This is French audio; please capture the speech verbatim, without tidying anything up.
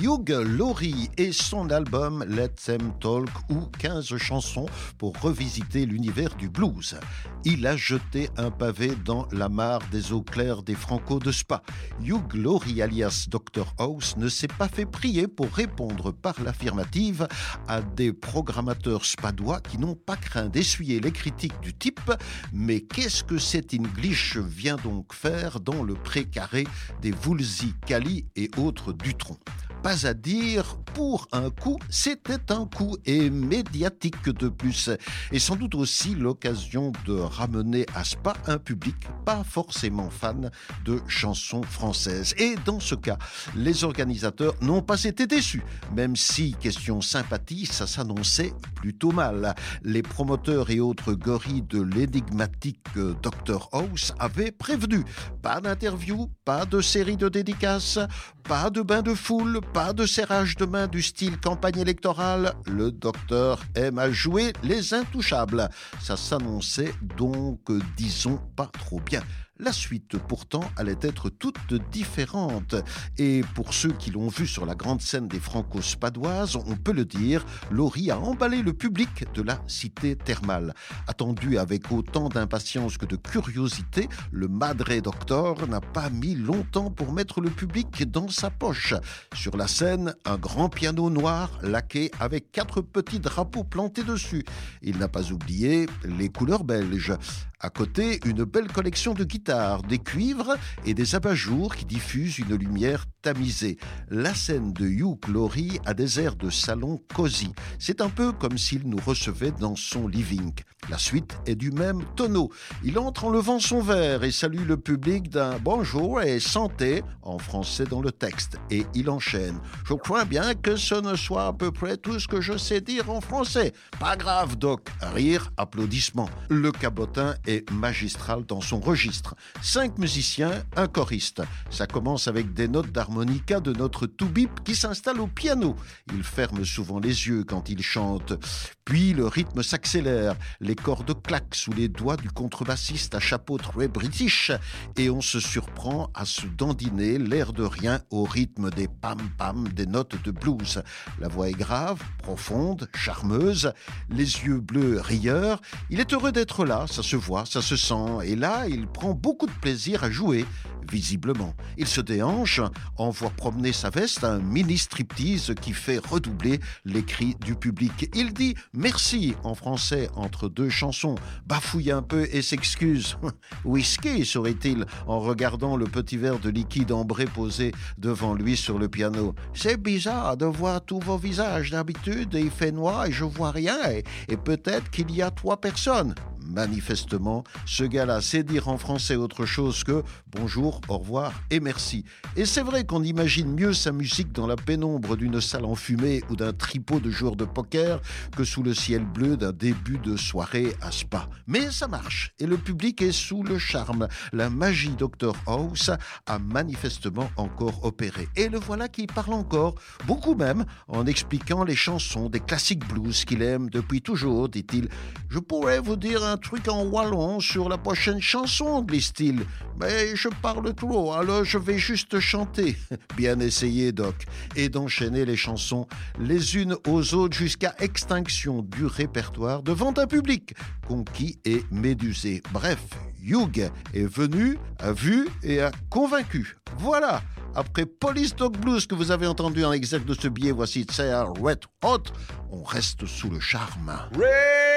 Hugh Laurie et son album Let Them Talk, ou quinze chansons pour revisiter l'univers du blues. Il a jeté un pavé dans la mare des eaux claires des Franco de Spa. Hugh Laurie, alias docteur House, ne s'est pas fait prier pour répondre par l'affirmative à des programmateurs spadois qui n'ont pas craint d'essuyer les critiques du type. Mais qu'est-ce que cet English vient donc faire dans le précaré des Woolsey, Cali et autres Dutronc? Pas à dire, pour un coup, c'était un coup et médiatique de plus. Et sans doute aussi l'occasion de ramener à Spa un public pas forcément fan de chansons françaises. Et dans ce cas, les organisateurs n'ont pas été déçus, même si, question sympathie, ça s'annonçait plutôt mal. Les promoteurs et autres gorilles de l'énigmatique docteur House avaient prévenu. Pas d'interview, pas de série de dédicaces, pas de bain de foule, pas de serrage de main du style campagne électorale. Le docteur aime à jouer les intouchables. Ça s'annonçait donc, disons, pas trop bien. La suite, pourtant, allait être toute différente. Et pour ceux qui l'ont vu sur la grande scène des Franco-Spadoises, on peut le dire, Laurie a emballé le public de la cité thermale. Attendu avec autant d'impatience que de curiosité, le Madre Doctor n'a pas mis longtemps pour mettre le public dans sa poche. Sur la scène, un grand piano noir laqué avec quatre petits drapeaux plantés dessus. Il n'a pas oublié les couleurs belges. À côté, une belle collection de guitares, des cuivres et des abat-jours qui diffusent une lumière tamisée. La scène de Hugh Laurie a des airs de salon cosy. C'est un peu comme s'il nous recevait dans son living. La suite est du même tonneau. Il entre en levant son verre et salue le public d'un bonjour et santé en français dans le texte. Et il enchaîne. Je crois bien que ce ne soit à peu près tout ce que je sais dire en français. Pas grave, Doc. Rire, applaudissements. Le cabotin est magistral dans son registre. Cinq musiciens, un choriste. Ça commence avec des notes d'harmonica de notre Toubib qui s'installe au piano. Il ferme souvent les yeux quand il chante. Puis le rythme s'accélère. Les cordes claquent sous les doigts du contrebassiste à chapeau très british et on se surprend à se dandiner l'air de rien au rythme des pam-pam des notes de blues. La voix est grave, profonde, charmeuse, les yeux bleus rieurs. Il est heureux d'être là, ça se voit, ça se sent. Et là, il prend beaucoup de plaisir à jouer, visiblement. Il se déhanche, envoie promener sa veste à un mini striptease qui fait redoubler les cris du public. Il dit merci en français entre deux chansons, bafouille un peu et s'excuse. Whisky, saurait-il en regardant le petit verre de liquide ambré posé devant lui sur le piano. C'est bizarre de voir tous vos visages. D'habitude, il fait noir et je vois rien et, et peut-être qu'il y a trois personnes. Manifestement, ce gars-là sait dire en français autre chose que bonjour, au revoir et merci. Et c'est vrai qu'on imagine mieux sa musique dans la pénombre d'une salle enfumée ou d'un tripot de joueurs de poker que sous le ciel bleu d'un début de soirée à Spa. Mais ça marche et le public est sous le charme. La magie docteur House a manifestement encore opéré. Et le voilà qui parle encore, beaucoup même, en expliquant les chansons des classiques blues qu'il aime depuis toujours, dit-il. Je pourrais vous dire un truc en wallon sur la prochaine chanson, glisse-t-il. Mais je parle trop, alors je vais juste chanter. Bien essayé, Doc. Et d'enchaîner les chansons les unes aux autres jusqu'à extinction du répertoire devant un public conquis et médusé. Bref, Hugh est venu, a vu et a convaincu. Voilà. Après Police Dog Blues que vous avez entendu en exergue de ce billet, voici Tsaya Red Hot. On reste sous le charme. Red